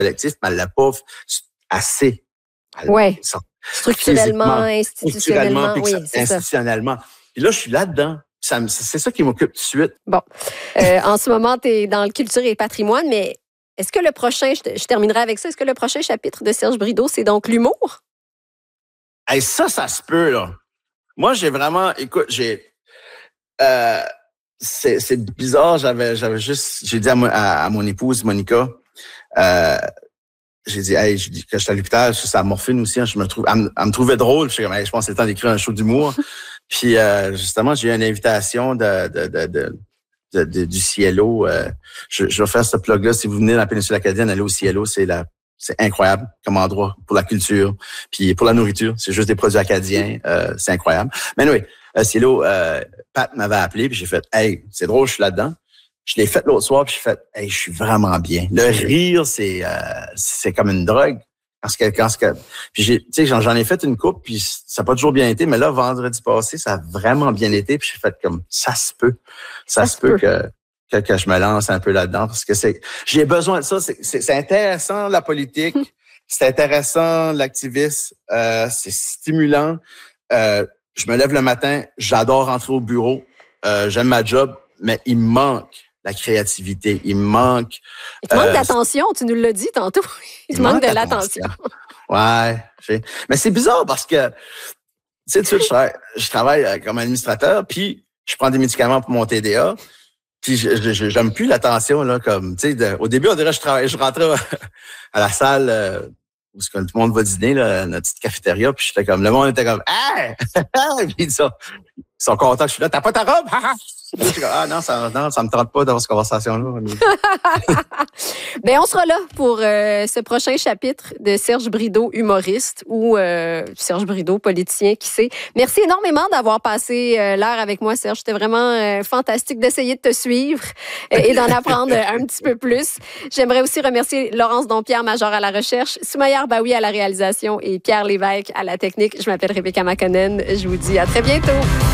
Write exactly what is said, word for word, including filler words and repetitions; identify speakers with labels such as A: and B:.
A: collectif, mais elle l'a pas assez.
B: Oui. Structurellement, institutionnellement. Oui, c'est
A: institutionnellement. Ça. Puis là, je suis là-dedans. Ça, c'est ça qui m'occupe tout de suite.
B: Bon. Euh, en ce moment, tu es dans le culture et le patrimoine, mais est-ce que le prochain, je, je terminerai avec ça, est-ce que le prochain chapitre de Serge Brideau, c'est donc l'humour?
A: Hey, ça, ça se peut, là. Moi, j'ai vraiment... Écoute, j'ai... Euh, c'est, c'est bizarre, j'avais, j'avais juste... J'ai dit à, mo, à, à mon épouse, Monica, euh, j'ai dit, hey, j'ai dit que j'étais à l'hôpital, je suis à morphine aussi, hein, je me trouve, elle, me, elle me trouvait drôle, je, hey, je pense que c'est le temps d'écrire un show d'humour. Puis, euh, justement, j'ai eu une invitation de... de, de, de De, de, du Cielo. Euh, je, je vais faire ce plug-là. Si vous venez dans la péninsule acadienne, allez au Cielo. C'est la, c'est incroyable comme endroit pour la culture. Puis pour la nourriture, c'est juste des produits acadiens. Euh, c'est incroyable. Mais oui, euh, Cielo, euh, Pat m'avait appelé, puis j'ai fait, hey, c'est drôle, je suis là-dedans. Je l'ai fait l'autre soir, puis j'ai fait, hey, je suis vraiment bien. Le rire, c'est, euh, c'est comme une drogue. Quand ce que, quand ce que, puis j'ai, tu sais, j'en, j'en ai fait une coupe, puis ça n'a pas toujours bien été, mais là, vendredi passé, ça a vraiment bien été, puis j'ai fait comme, ça se peut, ça, ça se peut, peut. Que, que, que je me lance un peu là-dedans, parce que c'est, j'ai besoin de ça, c'est, c'est, c'est intéressant, la politique, c'est intéressant, l'activisme, euh, c'est stimulant, euh, je me lève le matin, j'adore rentrer au bureau, euh, j'aime ma job, mais il me manque la créativité, il me manque...
B: Il te manque euh, d'attention, tu nous l'as dit tantôt. Il te manque de l'attention.
A: Ouais. J'ai... Mais c'est bizarre parce que, tu sais, tu sais, je travaille, je travaille comme administrateur, puis je prends des médicaments pour mon T D A, puis je, je, j'aime plus l'attention, là, comme, tu sais, de, au début, on dirait, je travaille, je rentrais à la salle euh, où tout le monde va dîner, là, notre petite cafétéria, puis j'étais comme, le monde était comme, hey! Puis ils sont, ils sont contents que je suis là, t'as pas ta robe? Ah non, ça non, ça me tente pas d'avoir cette conversation-là.
B: Ben, on sera là pour euh, ce prochain chapitre de Serge Brideau, humoriste, ou euh, Serge Brideau, politicien, qui sait. Merci énormément d'avoir passé euh, l'heure avec moi, Serge. C'était vraiment euh, fantastique d'essayer de te suivre euh, et d'en apprendre un petit peu plus. J'aimerais aussi remercier Laurence Dompierre, major à la recherche, Soumaïa Arbaoui à la réalisation et Pierre Lévesque à la technique. Je m'appelle Rebecca Makonnen. Je vous dis à très bientôt.